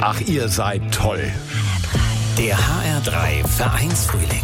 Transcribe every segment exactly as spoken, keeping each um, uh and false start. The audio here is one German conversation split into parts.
Ach, ihr seid toll. Der H R drei Vereinsfrühling.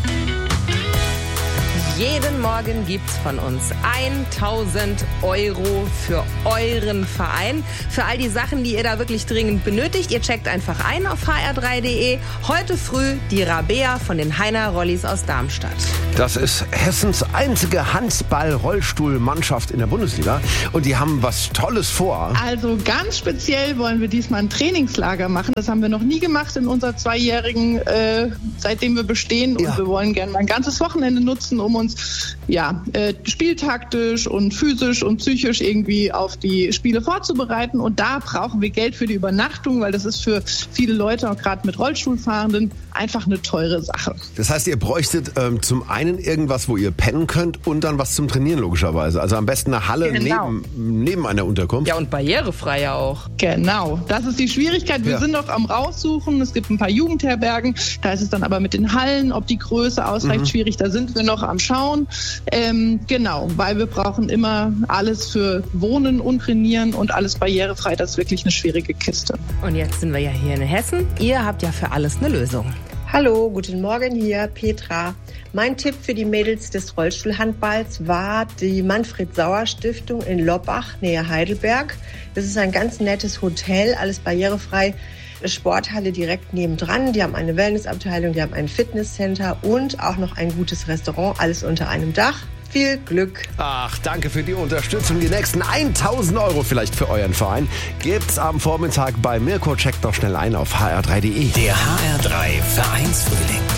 Jeden Morgen gibt's von uns tausend Euro für euren Verein. Für all die Sachen, die ihr da wirklich dringend benötigt. Ihr checkt einfach ein auf h r drei punkt d e. Heute früh die Rabea von den Heiner Rollis aus Darmstadt. Das ist Hessens einzige Handball-Rollstuhl-Mannschaft in der Bundesliga. Und die haben was Tolles vor. Also ganz speziell wollen wir diesmal ein Trainingslager machen. Das haben wir noch nie gemacht in unserer zweijährigen, äh, seitdem wir bestehen. Und ja. wir wollen gerne ein ganzes Wochenende nutzen, um uns ja, äh, spieltaktisch und physisch und psychisch irgendwie auf die Spiele vorzubereiten. Und da brauchen wir Geld für die Übernachtung, weil das ist für viele Leute, auch gerade mit Rollstuhlfahrenden, einfach eine teure Sache. Das heißt, ihr bräuchtet ähm, zum einen irgendwas, wo ihr pennen könnt und dann was zum Trainieren logischerweise. Also am besten eine Halle Genau. neben, neben einer Unterkunft. Ja, und barrierefrei ja auch. Genau, das ist die Schwierigkeit. Wir Ja. sind noch am Raussuchen. Es gibt ein paar Jugendherbergen. Da ist es dann aber mit den Hallen, ob die Größe ausreicht, Mhm. schwierig. Da sind wir noch am Schauen. Ähm, genau, weil wir brauchen immer alles für Wohnen und Trainieren und alles barrierefrei. Das ist wirklich eine schwierige Kiste. Und jetzt sind wir ja hier in Hessen. Ihr habt ja für alles eine Lösung. Hallo, guten Morgen, hier Petra. Mein Tipp für die Mädels des Rollstuhlhandballs war die Manfred-Sauer-Stiftung in Loppach, nähe Heidelberg. Das ist ein ganz nettes Hotel, alles barrierefrei. Sporthalle direkt nebendran. Die haben eine Wellnessabteilung, die haben ein Fitnesscenter und auch noch ein gutes Restaurant, alles unter einem Dach. Viel Glück! Ach, danke für die Unterstützung. Die nächsten tausend Euro vielleicht für euren Verein gibt's am Vormittag bei Mirko. Checkt doch schnell ein auf h r drei punkt d e. Der H R drei Vereinsfrühling.